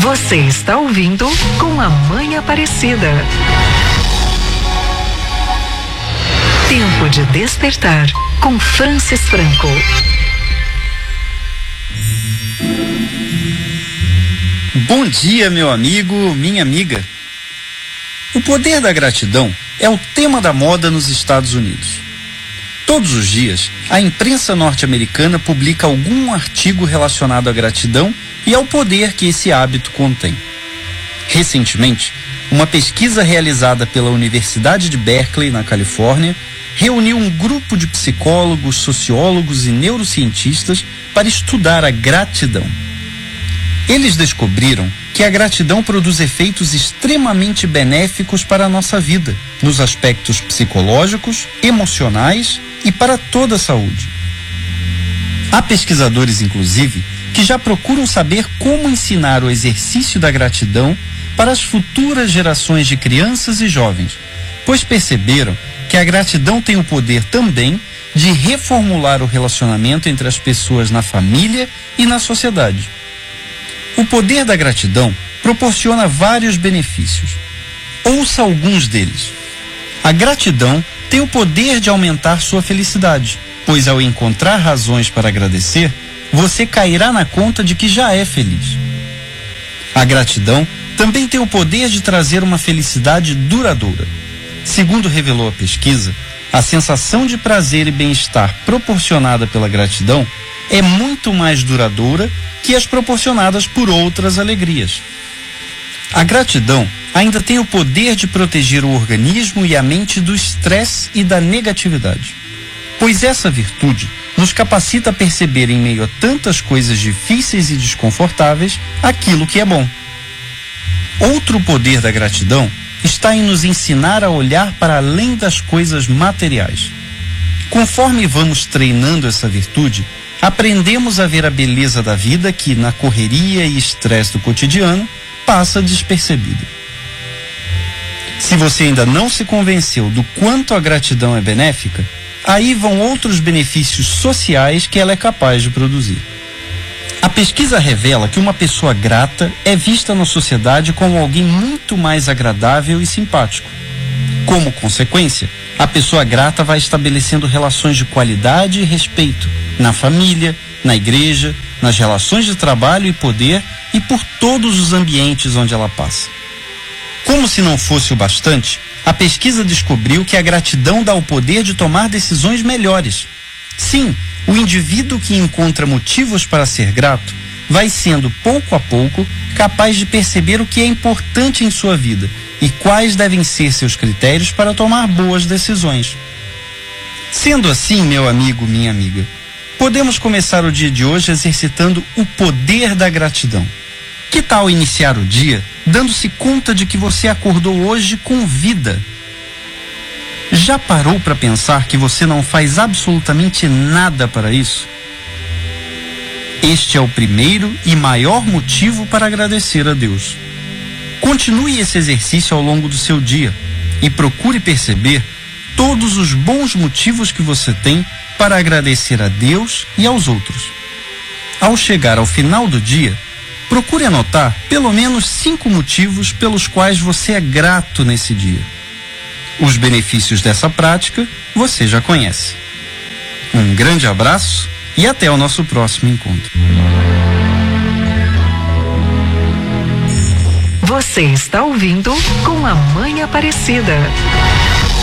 Você está ouvindo Com a Mãe Aparecida. Tempo de despertar com Francis Franco. Bom dia, meu amigo, minha amiga. O poder da gratidão é o tema da moda nos Estados Unidos. Todos os dias, a imprensa norte-americana publica algum artigo relacionado à gratidão e ao poder que esse hábito contém. Recentemente, uma pesquisa realizada pela Universidade de Berkeley, na Califórnia, reuniu um grupo de psicólogos, sociólogos e neurocientistas para estudar a gratidão. Eles descobriram que a gratidão produz efeitos extremamente benéficos para a nossa vida, nos aspectos psicológicos, emocionais e para toda a saúde. Há pesquisadores, inclusive, que já procuram saber como ensinar o exercício da gratidão para as futuras gerações de crianças e jovens, pois perceberam que a gratidão tem o poder também de reformular o relacionamento entre as pessoas na família e na sociedade. O poder da gratidão proporciona vários benefícios. Ouça alguns deles. A gratidão tem o poder de aumentar sua felicidade, pois ao encontrar razões para agradecer, você cairá na conta de que já é feliz. A gratidão também tem o poder de trazer uma felicidade duradoura. Segundo revelou a pesquisa, a sensação de prazer e bem-estar proporcionada pela gratidão é muito mais duradoura que as proporcionadas por outras alegrias. A gratidão ainda tem o poder de proteger o organismo e a mente do estresse e da negatividade, pois essa virtude nos capacita a perceber em meio a tantas coisas difíceis e desconfortáveis aquilo que é bom. Outro poder da gratidão está em nos ensinar a olhar para além das coisas materiais. Conforme vamos treinando essa virtude, aprendemos a ver a beleza da vida que, na correria e estresse do cotidiano, passa despercebida. Se você ainda não se convenceu do quanto a gratidão é benéfica, aí vão outros benefícios sociais que ela é capaz de produzir. A pesquisa revela que uma pessoa grata é vista na sociedade como alguém muito mais agradável e simpático. Como consequência, a pessoa grata vai estabelecendo relações de qualidade e respeito na família, na igreja, nas relações de trabalho e poder e por todos os ambientes onde ela passa. Como se não fosse o bastante, a pesquisa descobriu que a gratidão dá o poder de tomar decisões melhores. Sim, o indivíduo que encontra motivos para ser grato vai sendo, pouco a pouco, capaz de perceber o que é importante em sua vida e quais devem ser seus critérios para tomar boas decisões. Sendo assim, meu amigo, minha amiga, podemos começar o dia de hoje exercitando o poder da gratidão. Que tal iniciar o dia dando-se conta de que você acordou hoje com vida? Já parou para pensar que você não faz absolutamente nada para isso? Este é o primeiro e maior motivo para agradecer a Deus. Continue esse exercício ao longo do seu dia e procure perceber todos os bons motivos que você tem para agradecer a Deus e aos outros. Ao chegar ao final do dia, procure anotar pelo menos 5 motivos pelos quais você é grato nesse dia. Os benefícios dessa prática você já conhece. Um grande abraço e até o nosso próximo encontro. Você está ouvindo Com a Mãe Aparecida.